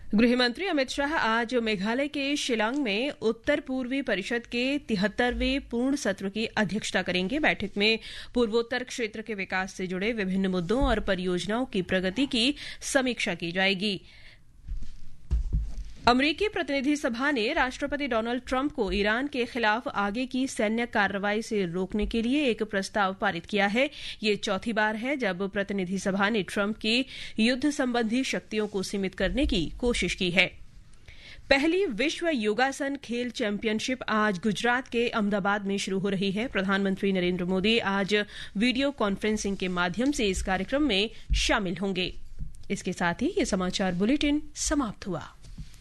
गृहमंत्री अमित शाह आज मेघालय के शिलांग में उत्तर पूर्वी परिषद के 73वें पूर्ण सत्र की अध्यक्षता करेंगे। बैठक में पूर्वोत्तर क्षेत्र के विकास से जुड़े विभिन्न मुद्दों और परियोजनाओं की प्रगति की समीक्षा की जाएगी। अमरीकी प्रतिनिधि सभा ने राष्ट्रपति डोनाल्ड ट्रंप को ईरान के खिलाफ आगे की सैन्य कार्रवाई से रोकने के लिए एक प्रस्ताव पारित किया है। ये चौथी बार है जब प्रतिनिधि सभा ने ट्रंप की युद्ध संबंधी शक्तियों को सीमित करने की कोशिश की है। पहली विश्व योगासन खेल चैंपियनशिप आज गुजरात के अहमदाबाद में शुरू हो रही है। प्रधानमंत्री नरेंद्र मोदी आज वीडियो कॉन्फ्रेंसिंग के माध्यम से इस कार्यक्रम में शामिल होंगे। इसके साथ ही ये समाचार बुलेटिन समाप्त हुआ।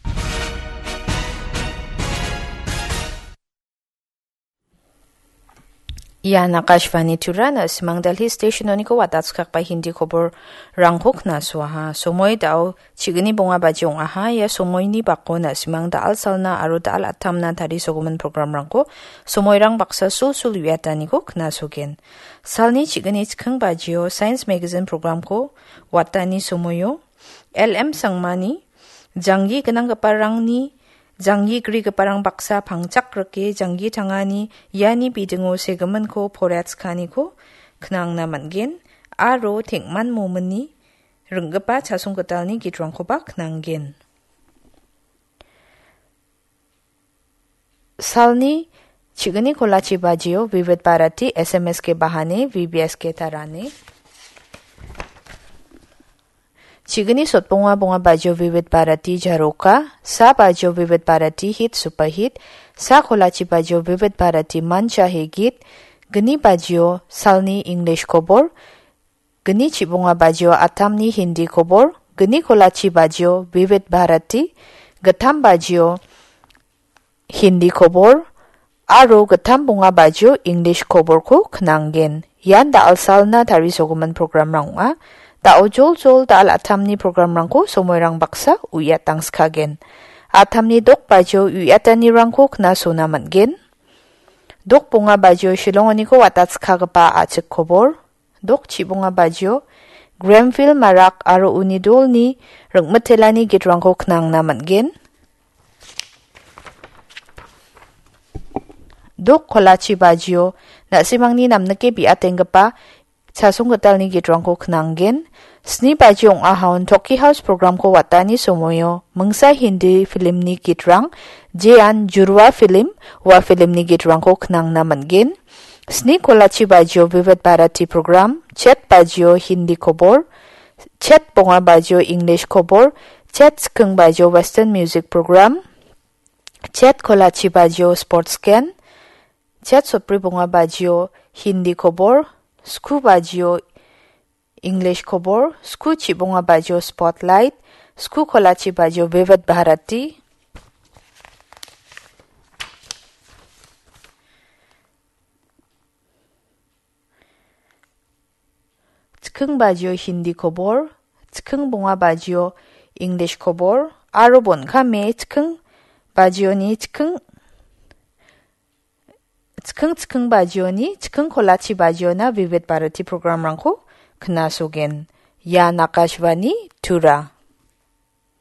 Yan Akashvani Turana Simang Delhi Station Oniko Watatskak pa hindi kobor ranghok na suaha. Somoy dao chigani bunga bajong aha ya somoy ni bako na simang daal salna aro daal atam na tari sogoman program rangko somoy rang baksa sul yatani ko kna sogen. Salni chigani chikang bajio Science Magazine program ko watani somoyo LM sangmani jangi ganang kaparang ni 장기 그리그 빠랑 박사 방짝 그렇게 장기 장하니 야니 비등오 세금은코 포레츠카니코 그냥 나만겐 아로 택만 모문니 릉급바 자송거달니 기드랑코바 그냥겐 Shalini चिगनी कोलाची बाजियो विविध Bharti SMS के बहाने VBS के तराने चिगनी सोतपोंगा बोंगा बाजियो विविध भारती झरोका सा बाजियो विविध Bharti hit superhit सा कोलाची बाजियो विविध भारती मन चाहे गीत गनी बाजियो सालनी इंग्लिश खबर गनी चिबोंगा बाजियो आतामनी हिंदी खबर गनी कोलाची बाजियो विविध भारती गथाम बाजियो हिंदी खबर आरो गथाम बोंगा बाजियो इंग्लिश खबर को खनांगेन यान दा अलसालना थारी सोगमन प्रोग्राम रांगा दा ओजोल जोल दा आथामनी प्रोग्राम रांको सोमोयरांग बाक्सा उया तांसखागेन आथामनी दोक बाजियो उयातानी रांको खना सोना मनगेन दोक बोंगा बाजियो शिलोंगनिको वातासखागपा आचिक खबर दोक चिबोंगा बाजियो ग्रैमफिल माराक आरो उनिडोलनी रंगमथेलानी गिटरांको खनांगना मनगेन दोक खोलाची बाजियो नासिमांगनी नामनके बिआतेंगपा सासुंगतालनी गिटरांको खनांगेन स्नी बाजियों आहाउन टॉकी हाउस प्रोग्राम को वातानी सोमोयो मंगसा हिंदी फिल्मनी गिटरांग जेआन जुरवा फिल्म वा फिल्मनी गिटरांको खनांगना मनगेन स्नी कोलाची बाजियो विविध भारती प्रोग्राम चेत बाजियो हिंदी खबर चेत बोंगा बाजियो इंग्लिश खबर चेत स्कंग बाजियो वेस्टर्न म्यूजिक प्रोग्राम चेत कोलाची बाजियो स्पोर्ट्स स्कैन चेत सोप्री बोंगा बाजियो हिंदी खबर स्कू बाजियो इंग्लिश खबर स्कू चिबोंगा बाजियो स्पॉटलाइट स्कू कोलाची बाजियो विविध भारती चिखंग बाजियो हिंदी खबर चिखंग बोंगा बाजियो इंग्लिश खबर आरो बोनखा में चिखंग बाजियोनी चिखंग बाजियोनी चिखंग कोलाची बाजियोना विविध भारती प्रोग्राम रंको खनासोगेन या आकाशवाणी तुरा